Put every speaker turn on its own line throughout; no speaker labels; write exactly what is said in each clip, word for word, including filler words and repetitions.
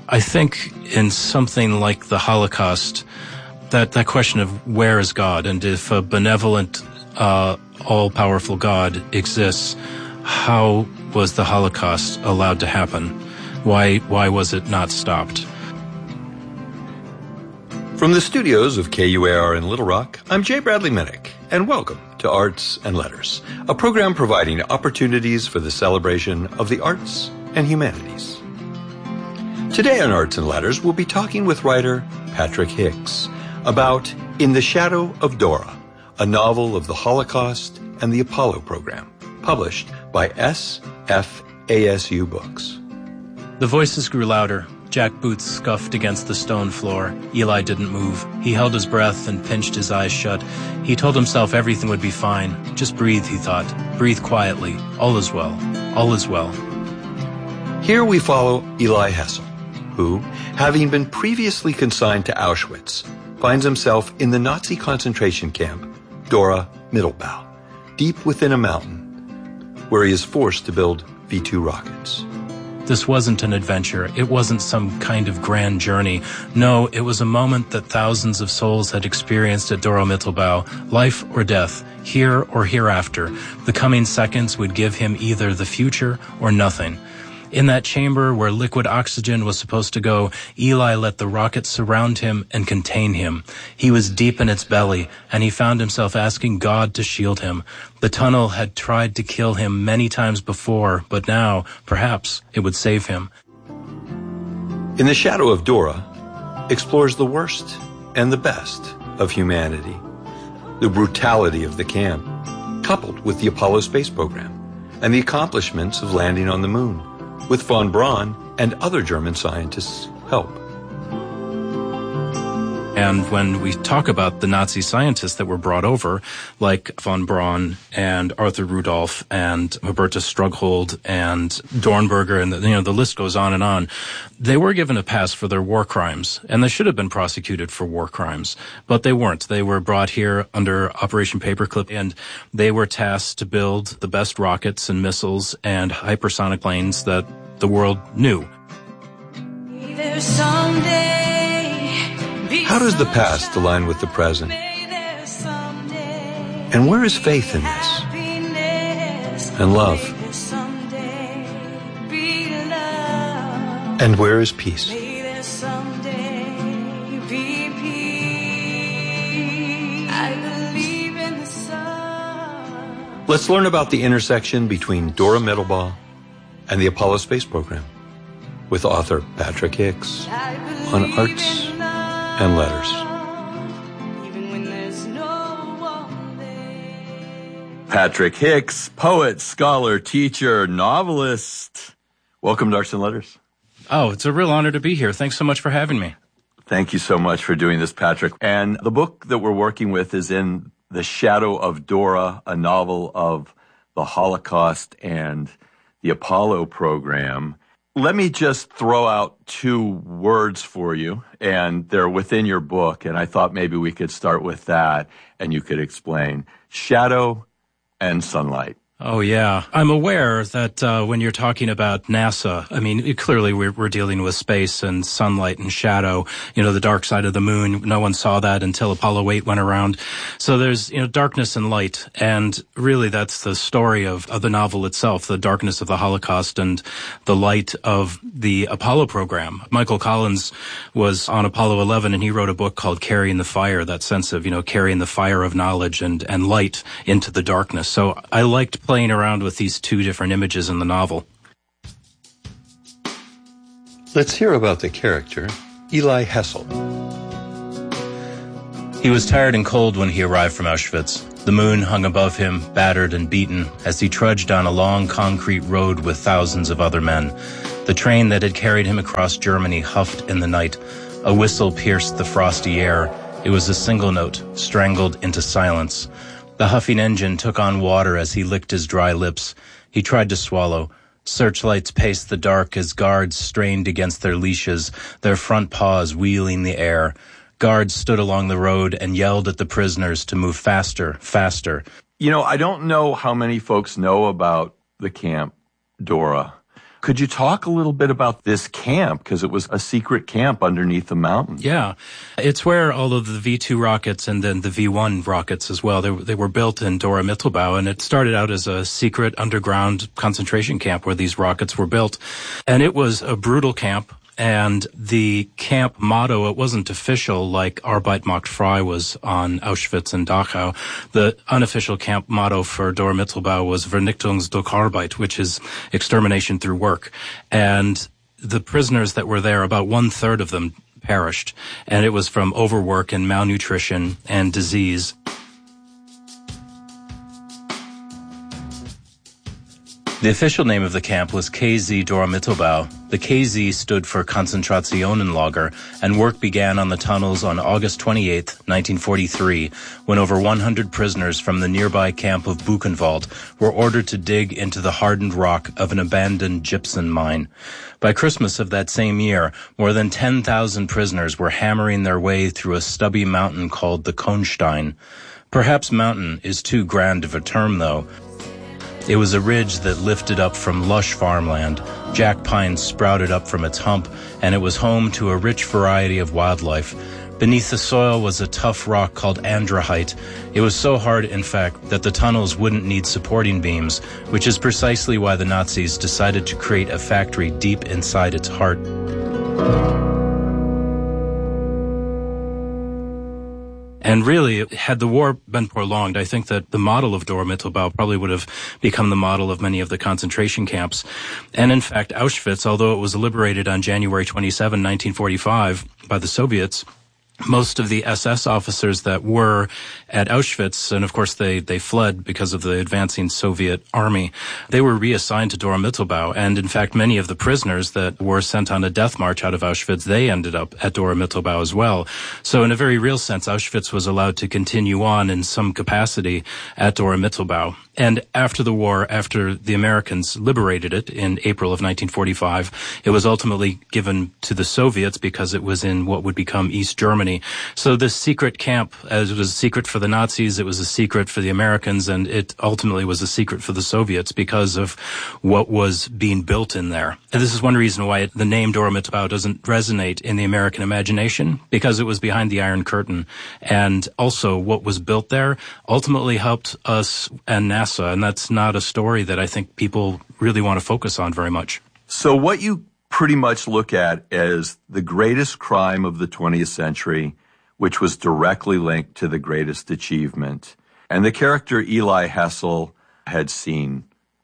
I think in something like the Holocaust, that, that question of where is God, and if a benevolent, uh, all-powerful God exists, how was the Holocaust allowed to happen? Why, why was it not stopped?
From the studios of K U A R in Little Rock, I'm Jay Bradley Minnick, and welcome to Arts and Letters, a program providing opportunities for the celebration of the arts and humanities. Today on Arts and Letters, we'll be talking with writer Patrick Hicks about In the Shadow of Dora, a novel of the Holocaust and the Apollo program, published by S F A S U Books.
The voices grew louder. Jack Boots scuffed against the stone floor. Eli didn't move. He held his breath and pinched his eyes shut. He told himself everything would be fine. Just breathe, he thought. Breathe quietly. All is well. All is well.
Here we follow Eli Hessel, who, having been previously consigned to Auschwitz, finds himself in the Nazi concentration camp, Dora Mittelbau, deep within a mountain, where he is forced to build V two rockets.
This wasn't an adventure. It wasn't some kind of grand journey. No, it was a moment that thousands of souls had experienced at Dora Mittelbau, life or death, here or hereafter. The coming seconds would give him either the future or nothing. In that chamber where liquid oxygen was supposed to go, Eli let the rocket surround him and contain him. He was deep in its belly, and he found himself asking God to shield him. The tunnel had tried to kill him many times before, but now, perhaps, it would save him.
In the Shadow of Dora explores the worst and the best of humanity, the brutality of the camp, coupled with the Apollo space program, and the accomplishments of landing on the moon, with von Braun and other German scientists' help.
And when we talk about the Nazi scientists that were brought over, like von Braun and Arthur Rudolph and Hubertus Strughold and Dornberger, and the, you know, the list goes on and on, they were given a pass for their war crimes, and they should have been prosecuted for war crimes, but they weren't. They were brought here under Operation Paperclip, and they were tasked to build the best rockets and missiles and hypersonic planes that the world knew.
How does the past align with the present? And where is faith in this? And love? And where is peace? Let's learn about the intersection between Dora Mittelbau and the Apollo space program with author Patrick Hicks on Arts and Letters. Patrick Hicks, poet, scholar, teacher, novelist. Welcome to Arts and Letters.
Oh, it's a real honor to be here. Thanks so much for having me.
Thank you so much for doing this, Patrick. And the book that we're working with is In the Shadow of Dora, a novel of the Holocaust and the Apollo program. Let me just throw out two words for you, and they're within your book, and I thought maybe we could start with that, and you could explain. Shadow and sunlight.
Oh, yeah. I'm aware that uh, when you're talking about NASA, I mean, it, clearly we're, we're dealing with space and sunlight and shadow, you know, the dark side of the moon. No one saw that until Apollo eight went around. So there's, you know, darkness and light. And really that's the story of, of the novel itself, the darkness of the Holocaust and the light of the Apollo program. Michael Collins was on Apollo eleven, and he wrote a book called Carrying the Fire, that sense of, you know, carrying the fire of knowledge and, and light into the darkness. So I liked playing around with these two different images in the novel.
Let's hear about the character, Eli Hessel.
He was tired and cold when he arrived from Auschwitz. The moon hung above him, battered and beaten, as he trudged down a long concrete road with thousands of other men. The train that had carried him across Germany huffed in the night. A whistle pierced the frosty air. It was a single note, strangled into silence. The huffing engine took on water as he licked his dry lips. He tried to swallow. Searchlights paced the dark as guards strained against their leashes, their front paws wheeling the air. Guards stood along the road and yelled at the prisoners to move faster, faster.
You know, I don't know how many folks know about the camp, Dora.
Could you talk a little bit about this camp? Because it was a secret camp underneath the mountain.
Yeah. It's where all of the V two rockets and then the V one rockets as well, they, they were built in Dora Mittelbau, and it started out as a secret underground concentration camp where these rockets were built. And it was a brutal camp. And the camp motto, it wasn't official like Arbeit macht frei was on Auschwitz and Dachau. The unofficial camp motto for Dora Mittelbau was Vernichtung durch Arbeit, which is extermination through work. And the prisoners that were there, about one third of them perished. And it was from overwork and malnutrition and disease. The official name of the camp was K Z Dora Mittelbau. The K Z stood for Konzentrationenlager, and work began on the tunnels on August twenty-eighth, nineteen forty-three, when over one hundred prisoners from the nearby camp of Buchenwald were ordered to dig into the hardened rock of an abandoned gypsum mine. By Christmas of that same year, more than ten thousand prisoners were hammering their way through a stubby mountain called the Kohnstein. Perhaps mountain is too grand of a term, though. It was a ridge that lifted up from lush farmland. Jack pines sprouted up from its hump, and it was home to a rich variety of wildlife. Beneath the soil was a tough rock called andrehite. It was so hard, in fact, that the tunnels wouldn't need supporting beams, which is precisely why the Nazis decided to create a factory deep inside its heart. And really, had the war been prolonged, I think that the model of Dora Mittelbau probably would have become the model of many of the concentration camps. And in fact, Auschwitz, although it was liberated on January twenty-seventh, nineteen forty-five by the Soviets, most of the S S officers that were at Auschwitz, and of course they, they fled because of the advancing Soviet army, they were reassigned to Dora Mittelbau. And in fact, many of the prisoners that were sent on a death march out of Auschwitz, they ended up at Dora Mittelbau as well. So in a very real sense, Auschwitz was allowed to continue on in some capacity at Dora Mittelbau. And after the war, after the Americans liberated it in April of nineteen forty-five, it was ultimately given to the Soviets because it was in what would become East Germany. So this secret camp, as it was a secret for the Nazis, it was a secret for the Americans, and it ultimately was a secret for the Soviets because of what was being built in there. And this is one reason why it, the name Dora Mittelbau doesn't resonate in the American imagination, because it was behind the Iron Curtain. And also what was built there ultimately helped us and NASA. And that's not a story that I think people really want to focus on very much.
So what you pretty much look at as the greatest crime of the twentieth century, which was directly linked to the greatest achievement. And the character Eli Hessel had seen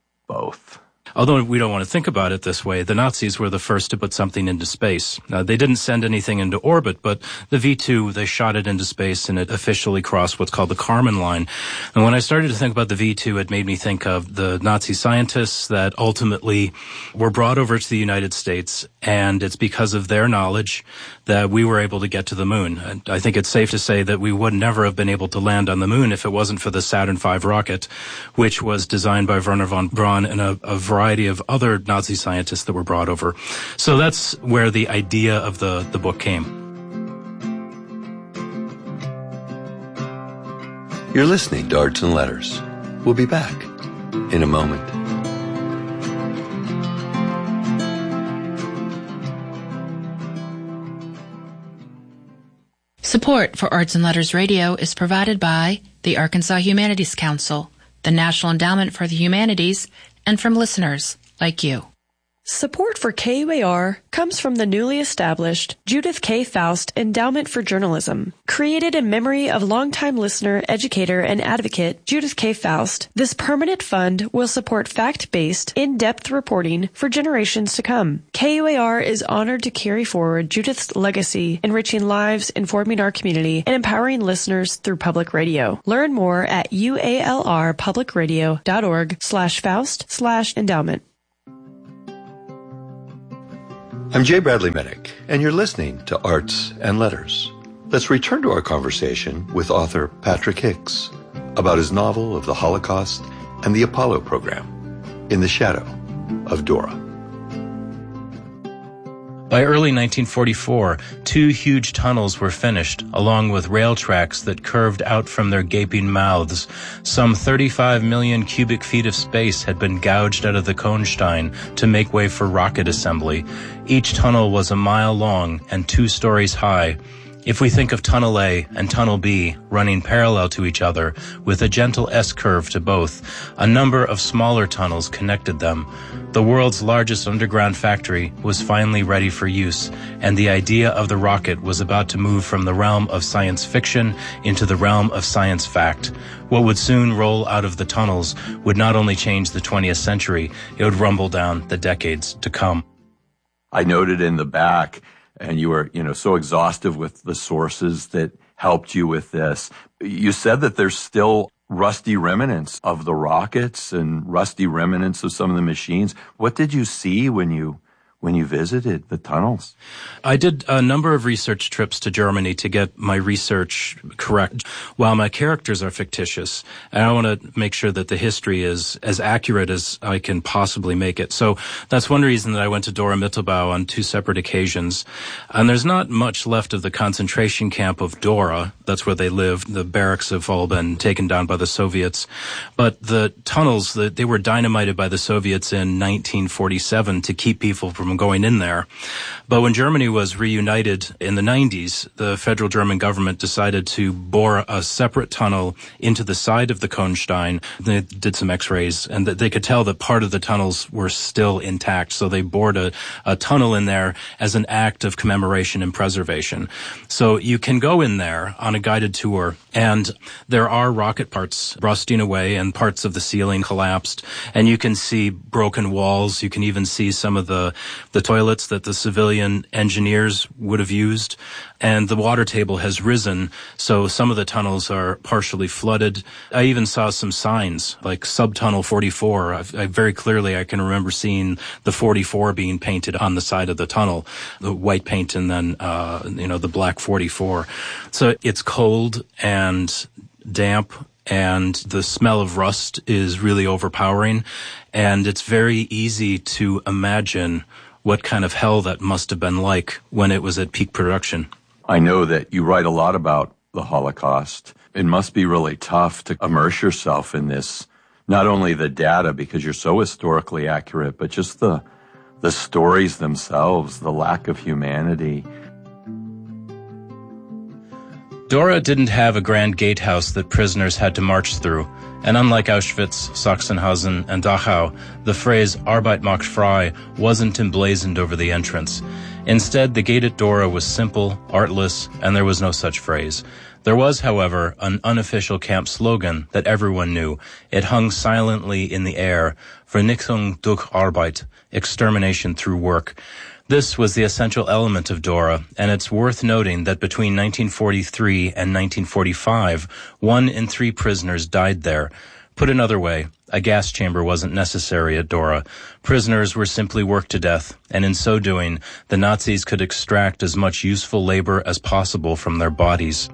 both.
Although we don't want to think about it this way, the Nazis were the first to put something into space. Now, they didn't send anything into orbit, but the V two, they shot it into space, and it officially crossed what's called the Kármán line. And when I started to think about the V two, it made me think of the Nazi scientists that ultimately were brought over to the United States, and it's because of their knowledge that we were able to get to the moon. And I think it's safe to say that we would never have been able to land on the moon if it wasn't for the Saturn five rocket, which was designed by Wernher von Braun and a, a variety of other Nazi scientists that were brought over. So that's where the idea of the, the book came.
You're listening to Arts and Letters. We'll be back in a moment.
Support for Arts and Letters Radio is provided by the Arkansas Humanities Council, the National Endowment for the Humanities, and from listeners like you.
Support for K U A R comes from the newly established Judith K. Faust Endowment for Journalism. Created in memory of longtime listener, educator, and advocate Judith K. Faust, this permanent fund will support fact-based, in-depth reporting for generations to come. K U A R is honored to carry forward Judith's legacy, enriching lives, informing our community, and empowering listeners through public radio. Learn more at ualrpublicradio.org slash Faust slash endowment.
I'm Jay Bradley Minnick, and you're listening to Arts and Letters. Let's return to our conversation with author Patrick Hicks about his novel of the Holocaust and the Apollo program, In the Shadow of Dora.
By early nineteen forty-four, two huge tunnels were finished, along with rail tracks that curved out from their gaping mouths. Some thirty-five million cubic feet of space had been gouged out of the Kohnstein to make way for rocket assembly. Each tunnel was a mile long and two stories high. If we think of Tunnel A and Tunnel B running parallel to each other with a gentle S-curve to both, a number of smaller tunnels connected them. The world's largest underground factory was finally ready for use, and the idea of the rocket was about to move from the realm of science fiction into the realm of science fact. What would soon roll out of the tunnels would not only change the twentieth century, it would rumble down the decades to come.
I noted in the back, and you were, you know, so exhaustive with the sources that helped you with this. You said that there's still rusty remnants of the rockets and rusty remnants of some of the machines. What did you see when you when you visited the tunnels?
I did a number of research trips to Germany to get my research correct. While my characters are fictitious, and I want to make sure that the history is as accurate as I can possibly make it. So that's one reason that I went to Dora Mittelbau on two separate occasions. And there's not much left of the concentration camp of Dora. That's where they lived. The barracks have all been taken down by the Soviets. But the tunnels, the, they were dynamited by the Soviets in nineteen forty-seven to keep people from going in there. But when Germany was reunited in the nineties, the federal German government decided to bore a separate tunnel into the side of the Kohnstein. They did some x-rays, and they could tell that part of the tunnels were still intact, so they bored a, a tunnel in there as an act of commemoration and preservation. So you can go in there on a guided tour, and there are rocket parts rusting away and parts of the ceiling collapsed, and you can see broken walls. You can even see some of the the toilets that the civilian engineers would have used, and the water table has risen, so some of the tunnels are partially flooded. I even saw some signs, like Subtunnel forty-four. I, I very clearly, I can remember seeing the forty-four being painted on the side of the tunnel, the white paint and then, uh, you know, the black forty-four. So it's cold and damp, and the smell of rust is really overpowering, and it's very easy to imagine what kind of hell that must have been like when it was at peak production.
I know that you write a lot about the Holocaust. It must be really tough to immerse yourself in this, not only the data, because you're so historically accurate, but just the the stories themselves, the lack of humanity.
Dora didn't have a grand gatehouse that prisoners had to march through, and unlike Auschwitz, Sachsenhausen, and Dachau, the phrase Arbeit macht frei wasn't emblazoned over the entrance. Instead, the gate at Dora was simple, artless, and there was no such phrase. There was, however, an unofficial camp slogan that everyone knew. It hung silently in the air, Vernichtung durch Arbeit, extermination through work. This was the essential element of Dora, and it's worth noting that between nineteen forty-three and nineteen forty-five, one in three prisoners died there. Put another way, a gas chamber wasn't necessary at Dora. Prisoners were simply worked to death, and in so doing, the Nazis could extract as much useful labor as possible from their bodies.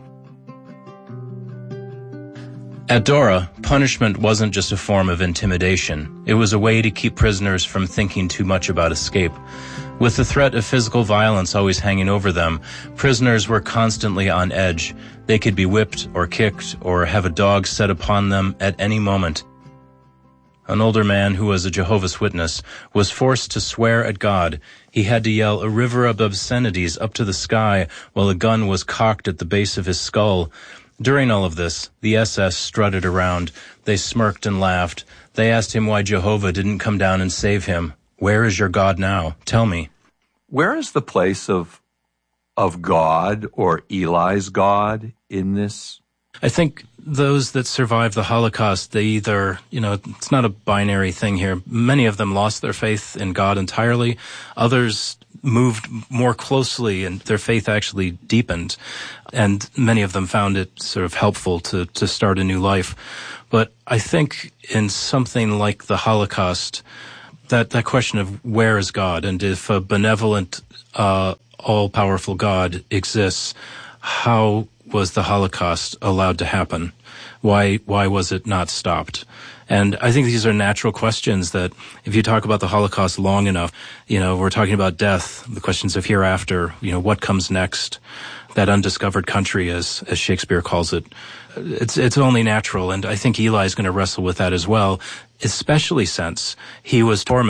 At Dora, punishment wasn't just a form of intimidation. It was a way to keep prisoners from thinking too much about escape. With the threat of physical violence always hanging over them, prisoners were constantly on edge. They could be whipped or kicked or have a dog set upon them at any moment. An older man who was a Jehovah's Witness was forced to swear at God. He had to yell a river of obscenities up to the sky while a gun was cocked at the base of his skull. During all of this, the S S strutted around. They smirked and laughed. They asked him why Jehovah didn't come down and save him. Where is your God now? Tell me.
Where is the place of of God or Eli's God in this?
I think those that survived the Holocaust, they either, you know, it's not a binary thing here. Many of them lost their faith in God entirely. Others moved more closely and their faith actually deepened. And many of them found it sort of helpful to, to start a new life. But I think in something like the Holocaust, that, that question of where is God, and if a benevolent, uh, all-powerful God exists, how was the Holocaust allowed to happen? Why, why was it not stopped? And I think these are natural questions that if you talk about the Holocaust long enough, you know, we're talking about death, the questions of hereafter, you know, what comes next, that undiscovered country, as, as Shakespeare calls it. It's, it's only natural. And I think Eli is going to wrestle with that as well, especially since he was tormented